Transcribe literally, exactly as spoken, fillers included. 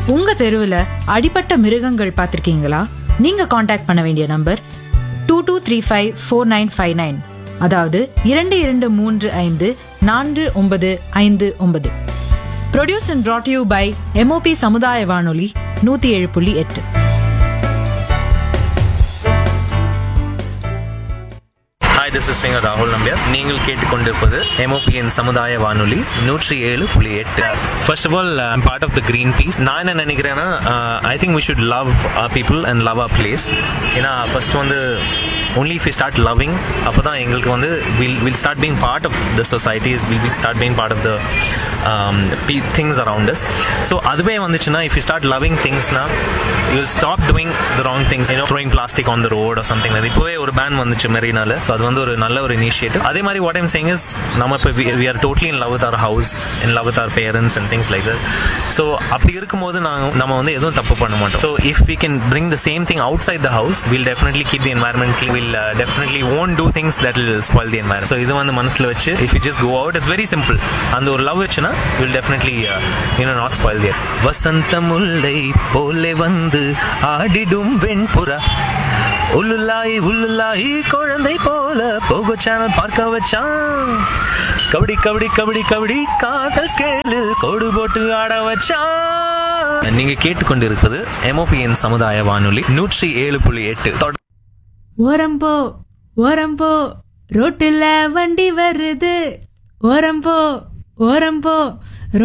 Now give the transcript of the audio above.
உங்க தெருவுல அடிபட்ட மிருகங்கள் பார்த்திருக்கீங்களா? நீங்க காண்டாக்ட் பண்ண வேண்டிய number two two three five four nine five nine, அதாவது இரண்டு இரண்டு மூன்று ஐந்து நான்கு ஒன்பது ஐந்து ஒன்பது. Produce and brought you by MOP சமுதாய வானொலி நூத்தி ஏழு புள்ளி எட்டு. Hi, this is singer Rahul Nambiar. நீங்கள் கேட்டுக்கொண்டிருப்பது எம்ஓபிஎன் சமுதாய வானொலி நூற்றி ஏழு புள்ளி எட்டு. First of all, uh, I'm part of the Greenpeace. நான் என்ன நினைக்கிறேன்னா, I think we should love our people and love our place. ஏன்னா ஃபர்ஸ்ட் வந்து only if we start loving, அப்பதான் எங்களுக்கு வந்து we'll we'll start being part of the society, we'll be start being part of the um, things around us. So அதுவே வந்துச்சுன்னா, if you start loving things now, you'll stop doing the wrong things, you know, throwing plastic on the road or something like that. இப்போவே ஒரு pan வந்துச்சு மெரினால. So அது வந்து ஒரு நல்ல ஒரு இனிஷியேட்டிவ். அதே மாதிரி what I'm saying is, நம்ம இப்போ we are totally in love with our house, in love with our parents and things like that. So அப்படி இருக்கும்போது நாங்கள் நம்ம வந்து எதுவும் தப்பு பண்ண மாட்டோம். So if we can bring the same thing outside the house, we'll definitely keep the environment clean. We'll uh, definitely won't do things that will spoil the environment. So இது வந்து மனசுல வச்சு, if you just go out, it's very simple. அந்த ஒரு love வச்சுனா we'll definitely uh, you know not spoil the earth. வசந்த முல்லை போலே வந்து ஆடிடும் வெண்புறா, உள்ளுலாய் உள்ளுலாய் குழந்தை போல போகோ சேனல் பார்க்க வச்சான், கபடி கபடி கபடி கபடி காதல் ஸ்கேலில் கோடு போட்டு ஆட வச்சான். நீங்க கேட்டுக்கொண்டிருப்பது எம்ஓபிஎன் சமுதாய வானொலி நூற்றி ஏழு புள்ளி எட்டு. ஓரம்போ ஓரம்போ ரோட்டுல வண்டி வருது, ஓரம்போ ஓரம்போ